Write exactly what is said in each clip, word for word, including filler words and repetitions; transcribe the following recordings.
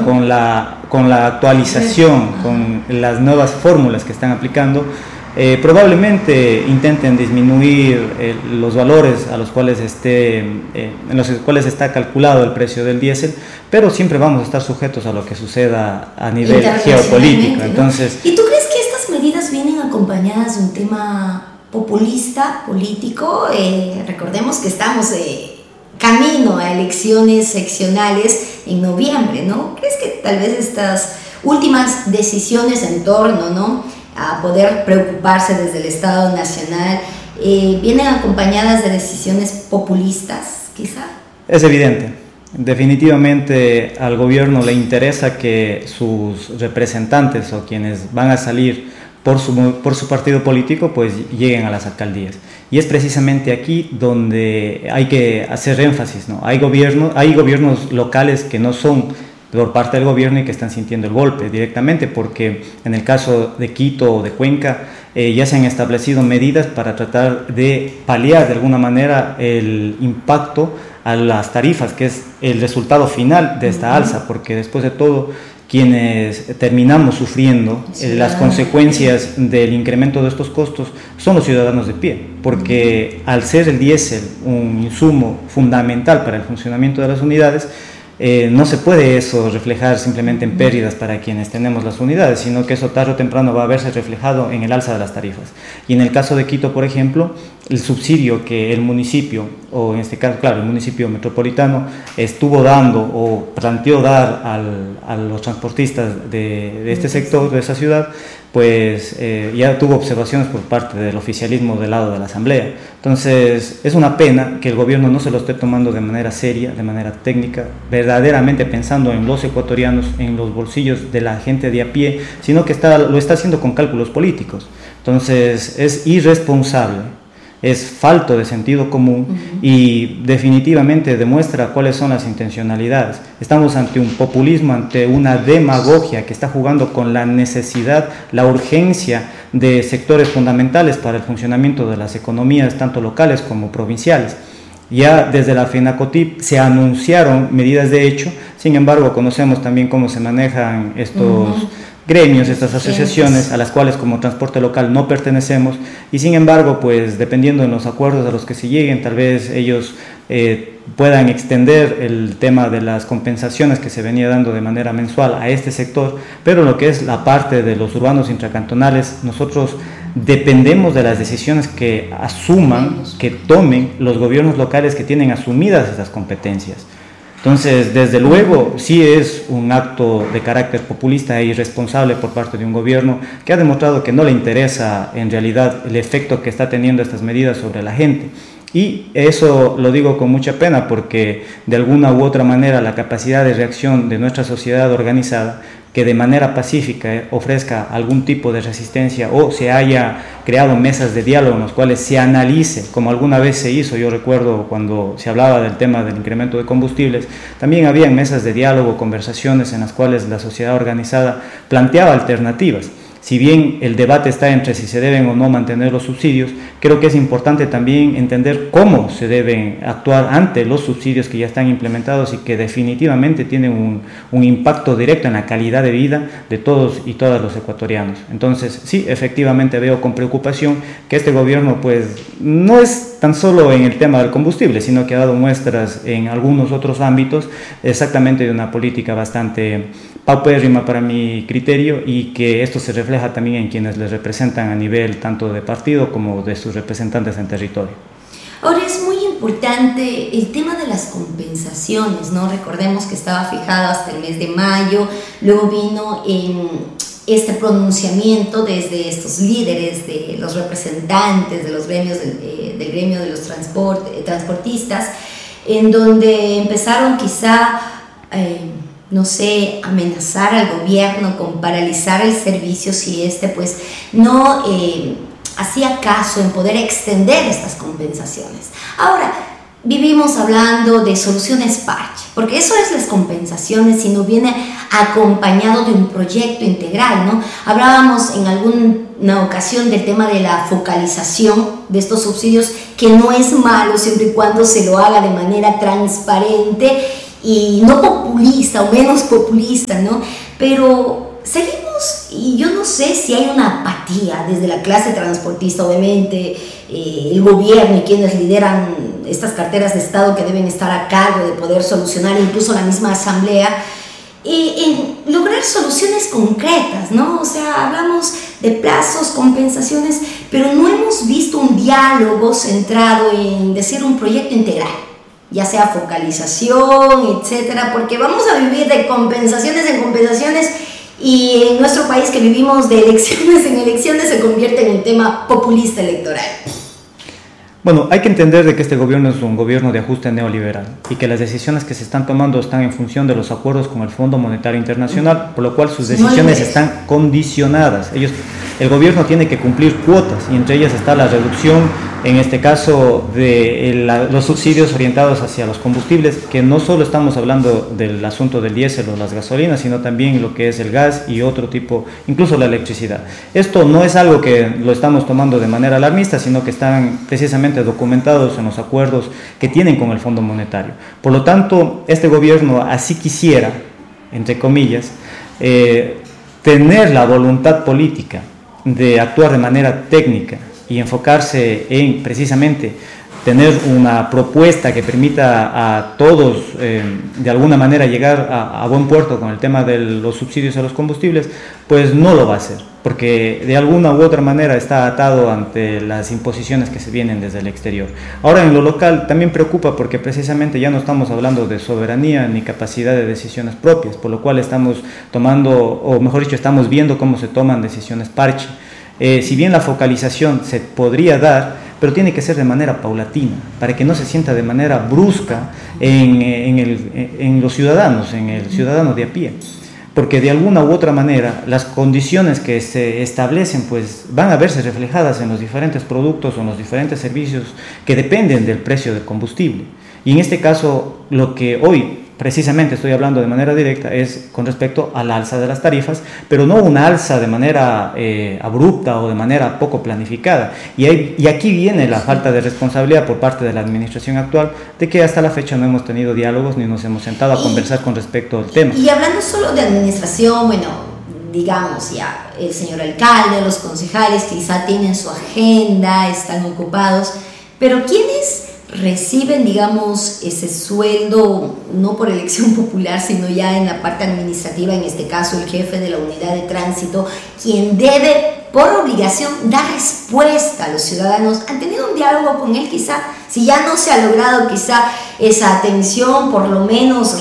con la, con la actualización, con las nuevas fórmulas que están aplicando, eh, probablemente intenten disminuir eh, los valores a los cuales esté, eh, en los cuales está calculado el precio del diésel, pero siempre vamos a estar sujetos a lo que suceda a nivel geopolítico. Entonces, ¿y tú crees que estas medidas vienen acompañadas de un tema populista, político? Eh, recordemos que estamos eh, camino a elecciones seccionales en noviembre, ¿no? ¿Crees que tal vez estas últimas decisiones en torno, ¿no?, a poder preocuparse desde el Estado Nacional eh, vienen acompañadas de decisiones populistas, quizá? Es evidente. Definitivamente al gobierno le interesa que sus representantes o quienes van a salir por su, por su partido político pues lleguen a las alcaldías. Y es precisamente aquí donde hay que hacer énfasis, ¿no? Hay gobiernos, hay gobiernos locales que no son por parte del gobierno y que están sintiendo el golpe directamente, porque en el caso de Quito o de Cuenca eh, ya se han establecido medidas para tratar de paliar de alguna manera el impacto a las tarifas, que es el resultado final de esta alza, porque después de todo quienes terminamos sufriendo eh, las consecuencias del incremento de estos costos son los ciudadanos de pie, porque al ser el diésel un insumo fundamental para el funcionamiento de las unidades, Eh, no se puede eso reflejar simplemente en pérdidas para quienes tenemos las unidades, sino que eso tarde o temprano va a verse reflejado en el alza de las tarifas. Y en el caso de Quito, por ejemplo, el subsidio que el municipio, o en este caso, claro, el municipio metropolitano, estuvo dando o planteó dar al, a los transportistas de, de este sector, de esa ciudad, pues eh, ya tuvo observaciones por parte del oficialismo del lado de la Asamblea. Entonces, es una pena que el gobierno no se lo esté tomando de manera seria, de manera técnica, verdaderamente pensando en los ecuatorianos, en los bolsillos de la gente de a pie, sino que está, lo está haciendo con cálculos políticos. Entonces, es irresponsable, es falto de sentido común uh-huh. y definitivamente demuestra cuáles son las intencionalidades. Estamos ante un populismo, ante una demagogia que está jugando con la necesidad, la urgencia de sectores fundamentales para el funcionamiento de las economías, tanto locales como provinciales. Ya desde la FENACOTIP se anunciaron medidas de hecho, sin embargo conocemos también cómo se manejan estos uh-huh. gremios, estas asociaciones a las cuales como transporte local no pertenecemos, y sin embargo, pues dependiendo de los acuerdos a los que se lleguen, tal vez ellos eh, puedan extender el tema de las compensaciones que se venía dando de manera mensual a este sector, pero lo que es la parte de los urbanos intracantonales, nosotros dependemos de las decisiones que asuman, que tomen los gobiernos locales que tienen asumidas esas competencias. Entonces, desde luego, sí es un acto de carácter populista e irresponsable por parte de un gobierno que ha demostrado que no le interesa en realidad el efecto que está teniendo estas medidas sobre la gente. Y eso lo digo con mucha pena porque de alguna u otra manera la capacidad de reacción de nuestra sociedad organizada, que de manera pacífica eh, ofrezca algún tipo de resistencia o se haya creado mesas de diálogo en las cuales se analice, como alguna vez se hizo, yo recuerdo cuando se hablaba del tema del incremento de combustibles, también había mesas de diálogo, conversaciones en las cuales la sociedad organizada planteaba alternativas. Si bien el debate está entre si se deben o no mantener los subsidios, creo que es importante también entender cómo se deben actuar ante los subsidios que ya están implementados y que definitivamente tienen un, un impacto directo en la calidad de vida de todos y todas los ecuatorianos. Entonces, sí, efectivamente veo con preocupación que este gobierno pues no es tan solo en el tema del combustible, sino que ha dado muestras en algunos otros ámbitos exactamente de una política bastante paupérrima para mi criterio, y que esto se refleja también en quienes les representan a nivel tanto de partido como de sus representantes en territorio. Ahora, es muy importante el tema de las compensaciones, ¿no? Recordemos que estaba fijado hasta el mes de mayo, luego vino en este pronunciamiento desde estos líderes, de los representantes de los gremios, del, eh, del gremio de los transport, eh, transportistas, en donde empezaron quizá... Eh, no sé, amenazar al gobierno con paralizar el servicio si este pues no eh, hacía caso en poder extender estas compensaciones. Ahora, vivimos hablando de soluciones parche, porque eso es las compensaciones si no viene acompañado de un proyecto integral, ¿no? Hablábamos en alguna ocasión del tema de la focalización de estos subsidios, que no es malo siempre y cuando se lo haga de manera transparente y no populista o menos populista, ¿no? Pero seguimos, y yo no sé si hay una apatía desde la clase transportista, obviamente, eh, el gobierno y quienes lideran estas carteras de Estado que deben estar a cargo de poder solucionar, incluso la misma asamblea, eh, en lograr soluciones concretas, ¿no? O sea, hablamos de plazos, compensaciones, pero no hemos visto un diálogo centrado en decir un proyecto integral, ya sea focalización, etcétera, porque vamos a vivir de compensaciones en compensaciones, y en nuestro país, que vivimos de elecciones en elecciones, se convierte en un tema populista electoral. Bueno, hay que entender de que este gobierno es un gobierno de ajuste neoliberal y que las decisiones que se están tomando están en función de los acuerdos con el Fondo Monetario Internacional, por lo cual sus decisiones están condicionadas. Ellos, el gobierno tiene que cumplir cuotas, y entre ellas está la reducción, en este caso, de la, los subsidios orientados hacia los combustibles, que no solo estamos hablando del asunto del diésel o las gasolinas, sino también lo que es el gas y otro tipo, incluso la electricidad. Esto no es algo que lo estamos tomando de manera alarmista, sino que están precisamente documentados en los acuerdos que tienen con el Fondo Monetario. Por lo tanto, este gobierno así quisiera, entre comillas, eh, tener la voluntad política de actuar de manera técnica y enfocarse en precisamente tener una propuesta que permita a todos eh, de alguna manera llegar a, a buen puerto con el tema de los subsidios a los combustibles, pues no lo va a hacer, porque de alguna u otra manera está atado ante las imposiciones que se vienen desde el exterior. Ahora, en lo local también preocupa, porque precisamente ya no estamos hablando de soberanía ni capacidad de decisiones propias, por lo cual estamos tomando, o mejor dicho, estamos viendo cómo se toman decisiones parche. Eh, si bien la focalización se podría dar, pero tiene que ser de manera paulatina, para que no se sienta de manera brusca en, en, el, en los ciudadanos, en el ciudadano de a pie, porque de alguna u otra manera las condiciones que se establecen pues van a verse reflejadas en los diferentes productos o en los diferentes servicios que dependen del precio del combustible. Y en este caso, lo que hoy precisamente estoy hablando de manera directa es con respecto al alza de las tarifas, pero no una alza de manera eh, abrupta o de manera poco planificada. Y, hay, y aquí viene la falta de responsabilidad por parte de la administración actual, de que hasta la fecha no hemos tenido diálogos ni nos hemos sentado a conversar con respecto al tema. Y hablando solo de administración, bueno, digamos ya, el señor alcalde, los concejales quizá tienen su agenda, están ocupados, pero ¿quiénes reciben, digamos, ese sueldo no por elección popular, sino ya en la parte administrativa, en este caso el jefe de la unidad de tránsito, quien debe por obligación dar respuesta a los ciudadanos? ¿Han tenido un diálogo con él quizá? Si ya no se ha logrado quizá esa atención, por lo menos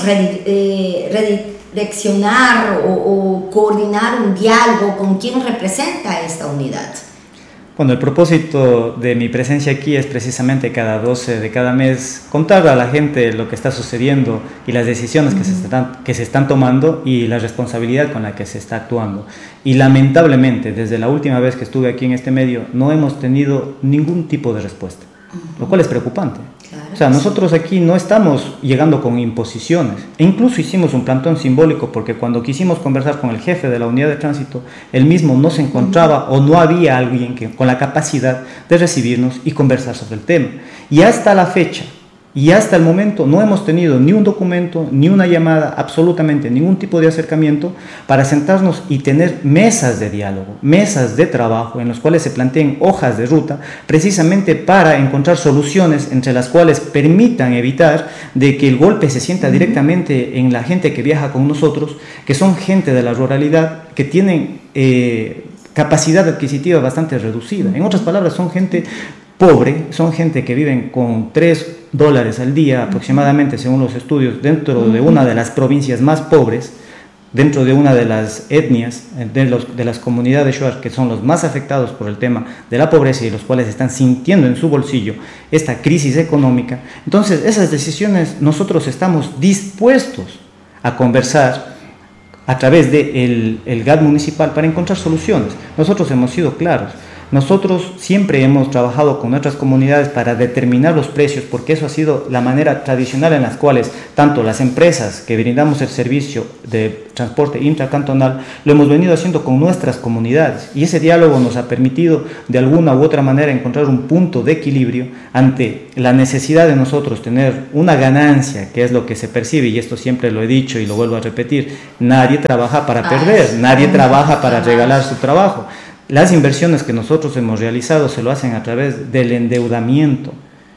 redireccionar o, o coordinar un diálogo con quien representa esta unidad. Bueno, el propósito de mi presencia aquí es precisamente cada doce de cada mes contar a la gente lo que está sucediendo y las decisiones que se están, que se están tomando y la responsabilidad con la que se está actuando. Y lamentablemente, desde la última vez que estuve aquí en este medio, no hemos tenido ningún tipo de respuesta, lo cual es preocupante. Claro, o sea, nosotros aquí no estamos llegando con imposiciones, e incluso hicimos un plantón simbólico, porque cuando quisimos conversar con el jefe de la unidad de tránsito, él mismo no se encontraba o no había alguien que, con la capacidad de recibirnos y conversar sobre el tema. Y hasta la fecha, y hasta el momento, no hemos tenido ni un documento, ni una llamada, absolutamente ningún tipo de acercamiento para sentarnos y tener mesas de diálogo, mesas de trabajo en las cuales se planteen hojas de ruta, precisamente para encontrar soluciones entre las cuales permitan evitar de que el golpe se sienta directamente en la gente que viaja con nosotros, que son gente de la ruralidad, que tienen eh, capacidad adquisitiva bastante reducida. En otras palabras, son gente pobre, son gente que viven con tres dólares al día aproximadamente, según los estudios, dentro de una de las provincias más pobres, dentro de una de las etnias, de, los, de las comunidades shuar, que son los más afectados por el tema de la pobreza y los cuales están sintiendo en su bolsillo esta crisis económica. Entonces, esas decisiones nosotros estamos dispuestos a conversar a través del el G A D municipal para encontrar soluciones. Nosotros hemos sido claros. Nosotros siempre hemos trabajado con nuestras comunidades para determinar los precios, porque eso ha sido la manera tradicional en las cuales tanto las empresas que brindamos el servicio de transporte intracantonal lo hemos venido haciendo con nuestras comunidades, y ese diálogo nos ha permitido de alguna u otra manera encontrar un punto de equilibrio ante la necesidad de nosotros tener una ganancia, que es lo que se percibe, y esto siempre lo he dicho y lo vuelvo a repetir: nadie trabaja para perder, nadie trabaja para regalar su trabajo. Las inversiones que nosotros hemos realizado se lo hacen a través del endeudamiento,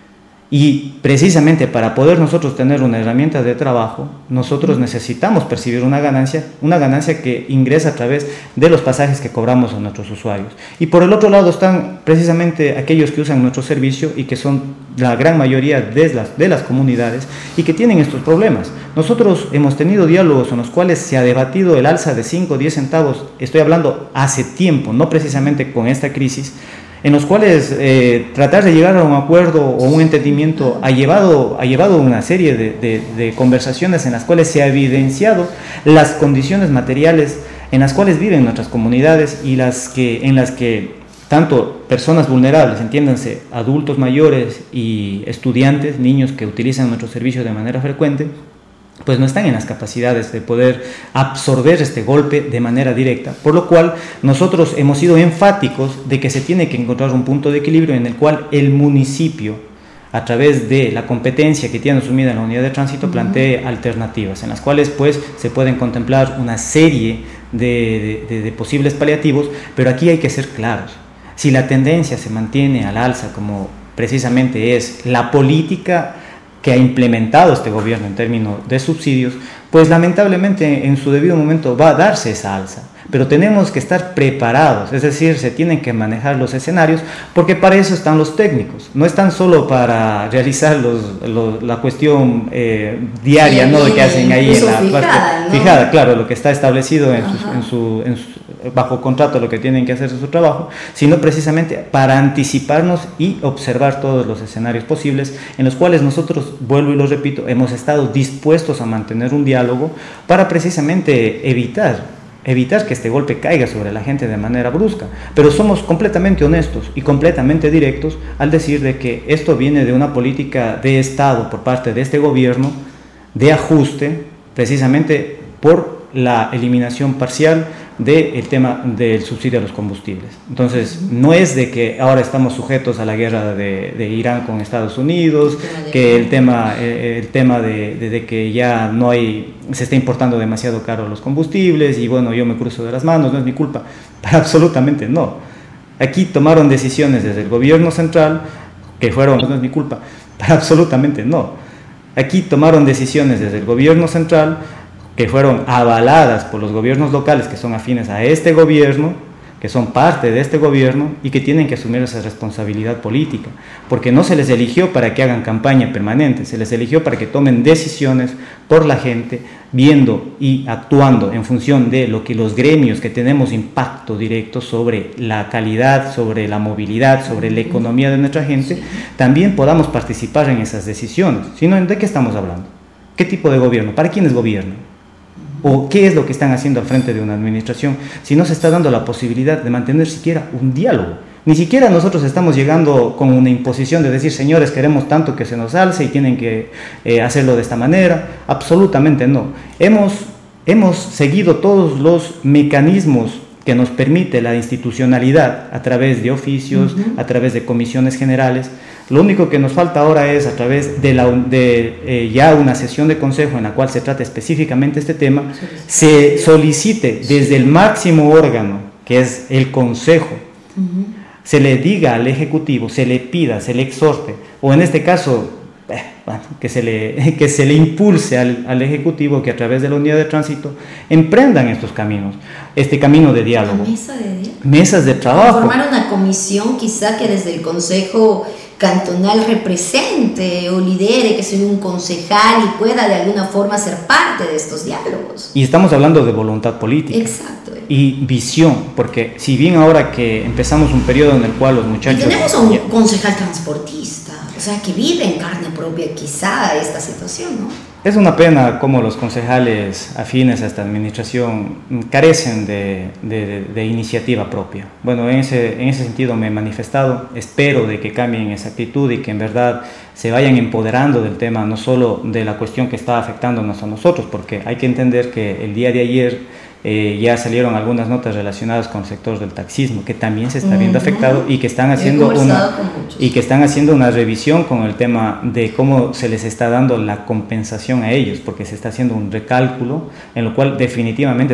y precisamente para poder nosotros tener una herramienta de trabajo, nosotros necesitamos percibir una ganancia, una ganancia que ingresa a través de los pasajes que cobramos a nuestros usuarios. Y por el otro lado están precisamente aquellos que usan nuestro servicio y que son la gran mayoría de las, de las comunidades y que tienen estos problemas. Nosotros hemos tenido diálogos en los cuales se ha debatido el alza de cinco o diez centavos, estoy hablando hace tiempo, no precisamente con esta crisis, en los cuales eh, tratar de llegar a un acuerdo o un entendimiento ha llevado, ha llevado una serie de, de, de conversaciones en las cuales se ha evidenciado las condiciones materiales en las cuales viven nuestras comunidades y las que, en las que tanto personas vulnerables, entiéndanse, adultos mayores y estudiantes, niños que utilizan nuestro servicio de manera frecuente, pues no están en las capacidades de poder absorber este golpe de manera directa, por lo cual nosotros hemos sido enfáticos de que se tiene que encontrar un punto de equilibrio en el cual el municipio, a través de la competencia que tiene asumida en la unidad de tránsito, uh-huh. plantee alternativas en las cuales pues se pueden contemplar una serie de, de, de, de posibles paliativos, pero aquí hay que ser claros. Si la tendencia se mantiene al alza, como precisamente es la política que ha implementado este gobierno en términos de subsidios, pues lamentablemente en su debido momento va a darse esa alza. Pero tenemos que estar preparados, es decir, se tienen que manejar los escenarios, porque para eso están los técnicos, no están solo para realizar los, los, la cuestión eh, diaria, sí, ¿no? De que hacen ahí en la fijada, parte, ¿no? Fijada, claro, lo que está establecido en su, en su, en su, bajo contrato, lo que tienen que hacer es su trabajo, sino precisamente para anticiparnos y observar todos los escenarios posibles, en los cuales nosotros, vuelvo y lo repito, hemos estado dispuestos a mantener un diálogo para precisamente evitar evitar que este golpe caiga sobre la gente de manera brusca, pero somos completamente honestos y completamente directos al decir de que esto viene de una política de Estado por parte de este gobierno de ajuste, precisamente por la eliminación parcial del tema del subsidio a los combustibles. Entonces, no es de que ahora estamos sujetos a la guerra de, de Irán con Estados Unidos, que el tema, el tema de, de, de que ya no hay, se está importando demasiado caro los combustibles y bueno, yo me cruzo de las manos, no es mi culpa. Para absolutamente no. Aquí tomaron decisiones desde el gobierno central que fueron, no es mi culpa. Para absolutamente no. Aquí tomaron decisiones desde el gobierno central que fueron avaladas por los gobiernos locales que son afines a este gobierno, que son parte de este gobierno y que tienen que asumir esa responsabilidad política, porque no se les eligió para que hagan campaña permanente, se les eligió para que tomen decisiones por la gente, viendo y actuando en función de lo que los gremios que tenemos impacto directo sobre la calidad, sobre la movilidad, sobre la economía de nuestra gente, también podamos participar en esas decisiones. Si no, ¿de qué estamos hablando? ¿Qué tipo de gobierno? ¿Para quiénes gobiernan? ¿O qué es lo que están haciendo al frente de una administración? Si no se está dando la posibilidad de mantener siquiera un diálogo. Ni siquiera nosotros estamos llegando con una imposición de decir, señores, queremos tanto que se nos alce y tienen que eh, hacerlo de esta manera. Absolutamente no. Hemos, hemos seguido todos los mecanismos que nos permite la institucionalidad a través de oficios, uh-huh. a través de comisiones generales. Lo único que nos falta ahora es a través de, la, de eh, ya una sesión de consejo en la cual se trata específicamente este tema, se solicite desde el máximo órgano, que es el consejo, uh-huh. se le diga al ejecutivo, se le pida, se le exhorte, o en este caso, eh, bueno, que, se le, que se le impulse al, al ejecutivo que a través de la unidad de tránsito emprendan estos caminos, este camino de diálogo. Mesa de diálogo. Mesas de trabajo. Formar una comisión quizá que desde el consejo cantonal represente o lidere, que sea un concejal y pueda de alguna forma ser parte de estos diálogos. Y estamos hablando de voluntad política. Exacto. Y visión, porque si bien ahora que empezamos un periodo en el cual los muchachos... Y tenemos a un concejal transportista, o sea, que vive en carne propia quizá esta situación, ¿no? Es una pena cómo los concejales afines a esta administración carecen de, de, de iniciativa propia. Bueno, en ese, en ese sentido me he manifestado, espero de que cambien esa actitud y que en verdad se vayan empoderando del tema, no solo de la cuestión que está afectándonos a nosotros, porque hay que entender que el día de ayer eh, ya salieron algunas notas relacionadas con el sector del taxismo, que también se está viendo uh-huh. afectado y que están haciendo una y que están haciendo una revisión con el tema de cómo se les está dando la compensación a ellos, porque se está haciendo un recálculo en lo cual definitivamente